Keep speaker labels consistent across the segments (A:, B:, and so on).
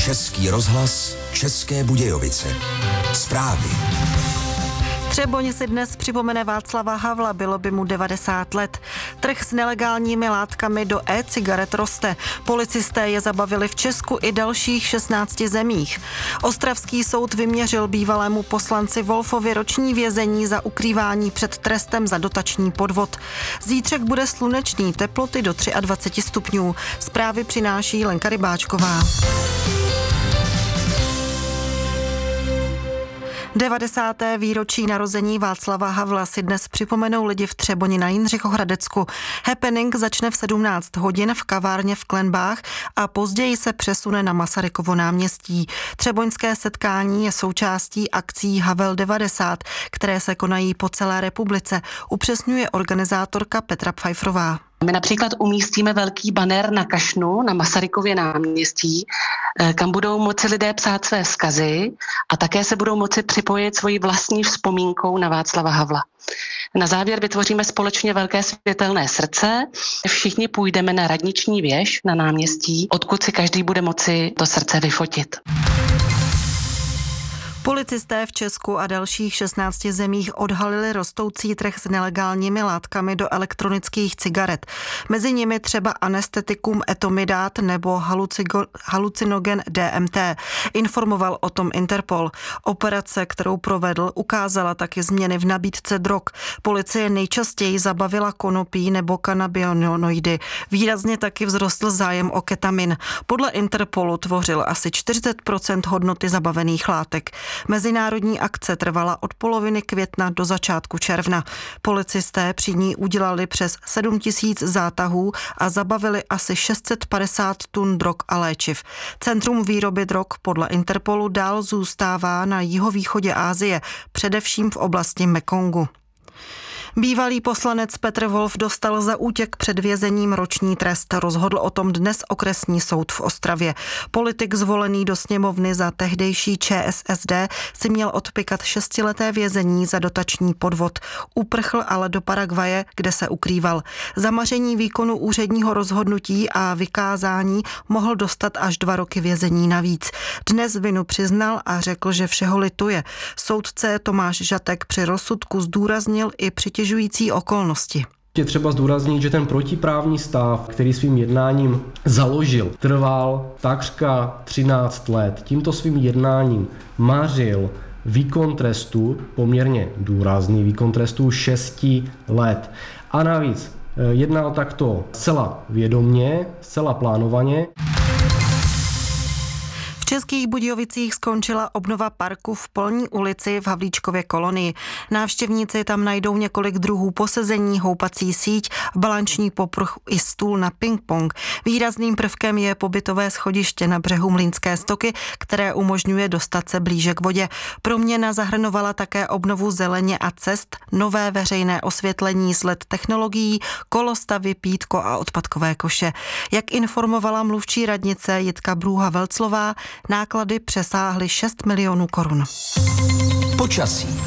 A: Český rozhlas, České Budějovice. Zprávy.
B: Třeboň si dnes připomene Václava Havla, bylo by mu 90 let. Trh s nelegálními látkami do e-cigaret roste. Policisté je zabavili v Česku i dalších 16 zemích. Ostravský soud vyměřil bývalému poslanci Wolfovi roční vězení za ukrývání před trestem za dotační podvod. Zítřek bude slunečný, teploty do 23 stupňů. Zprávy přináší Lenka Rybáčková. 90. výročí narození Václava Havla si dnes připomenou lidi v Třeboni na Jindřichohradecku. Happening začne v 17 hodin v kavárně v Klenbách a později se přesune na Masarykovo náměstí. Třeboňské setkání je součástí akcí Havel 90, které se konají po celé republice, upřesňuje organizátorka Petra Pfeifferová.
C: My například umístíme velký banner na Kašnu, na Masarykově náměstí, kam budou moci lidé psát své vzkazy a také se budou moci připojit svojí vlastní vzpomínkou na Václava Havla. Na závěr vytvoříme společně velké světelné srdce. Všichni půjdeme na radniční věž na náměstí, odkud si každý bude moci to srdce vyfotit.
B: Policisté v Česku a dalších 16 zemích odhalili rostoucí trh s nelegálními látkami do elektronických cigaret. Mezi nimi třeba anestetikum etomidát nebo halucinogen DMT. Informoval o tom Interpol. Operace, kterou provedl, ukázala taky změny v nabídce drog. Policie nejčastěji zabavila konopí nebo kanabinoidy. Výrazně taky vzrostl zájem o ketamin. Podle Interpolu tvořil asi 40% hodnoty zabavených látek. Mezinárodní akce trvala od poloviny května do začátku června. Policisté při ní udělali přes 7 000 zátahů a zabavili asi 650 tun drog a léčiv. Centrum výroby drog podle Interpolu dál zůstává na jihovýchodě Asie, především v oblasti Mekongu. Bývalý poslanec Petr Wolf dostal za útěk před vězením roční trest. Rozhodl o tom dnes okresní soud v Ostravě. Politik zvolený do sněmovny za tehdejší ČSSD si měl odpykat 6leté vězení za dotační podvod. Uprchl ale do Paraguaje, kde se ukrýval. Za maření výkonu úředního rozhodnutí a vykázání mohl dostat až 2 roky vězení navíc. Dnes vinu přiznal a řekl, že všeho lituje. Soudce Tomáš Žatek při rozsudku zdůraznil i přitěžující okolnosti.
D: Je třeba zdůraznit, že ten protiprávní stav, který svým jednáním založil, trval takřka 13 let. Tímto svým jednáním mařil výkon trestu, poměrně důrazný výkon trestu 6 let. A navíc jednal takto zcela vědomně, zcela plánovaně.
B: V Českých Budějovicích skončila obnova parku v Polní ulici v Havlíčkově kolonii. Návštěvníci tam najdou několik druhů posezení, houpací síť, balanční popruh i stůl na ping-pong. Výrazným prvkem je pobytové schodiště na břehu Mlýnské stoky, které umožňuje dostat se blíže k vodě. Proměna zahrnovala také obnovu zeleně a cest, nové veřejné osvětlení z LED technologií, kolostavy, pítko a odpadkové koše. Jak informovala mluvčí radnice Jitka Brůha-Velclová, náklady přesáhly 6 milionů korun.
A: Počasí.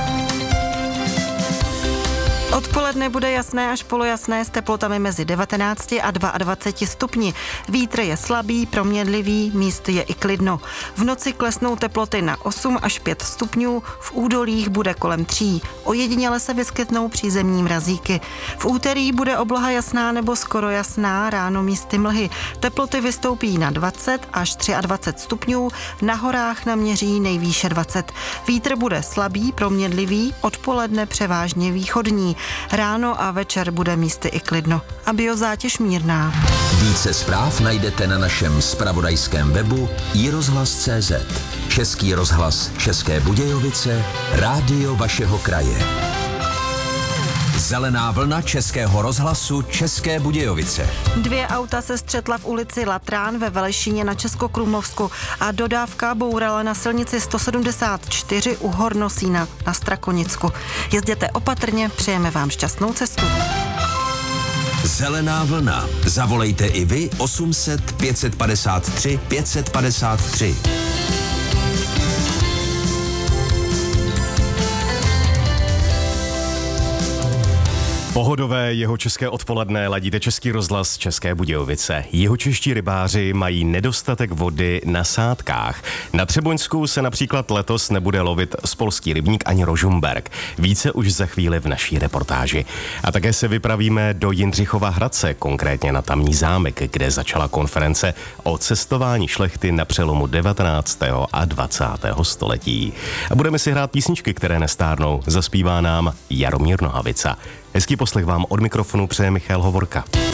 B: Odpoledne bude jasné až polojasné s teplotami mezi 19 a 22 stupni. Vítr je slabý, proměnlivý, místy je i klidno. V noci klesnou teploty na 8 až 5 stupňů, v údolích bude kolem 3. Ojediněle se vyskytnou přízemní mrazíky. V úterý bude obloha jasná nebo skoro jasná, ráno místy mlhy. Teploty vystoupí na 20 až 23 stupňů, na horách naměří nejvýše 20. Vítr bude slabý, proměnlivý, odpoledne převážně východní. Ráno a večer bude místy i klidno a biozátěž mírná.
A: Více zpráv najdete na našem zpravodajském webu iRozhlas.cz. Český rozhlas České Budějovice, rádio vašeho kraje. Zelená vlna Českého rozhlasu České Budějovice.
B: 2 auta se střetla v ulici Latrán ve Velešíně na Českokrumlovsku a dodávka bourala na silnici 174 u Hornosína na Strakonicku. Jezděte opatrně, přejeme vám šťastnou cestu.
A: Zelená vlna. Zavolejte i vy 800 553 553.
E: Pohodové jihočeské odpoledne, ladíte Český rozhlas České Budějovice. Jihočeští rybáři mají nedostatek vody na sádkách. Na Třeboňsku se například letos nebude lovit spolský rybník ani rožumberk. Více už za chvíli v naší reportáži. A také se vypravíme do Jindřichova Hradce, konkrétně na tamní zámek, kde začala konference o cestování šlechty na přelomu 19. a 20. století. A budeme si hrát písničky, které nestárnou. Zaspívá nám Jaromír Nohavica. Hezký poslech vám od mikrofonu přeje Michal Hovorka.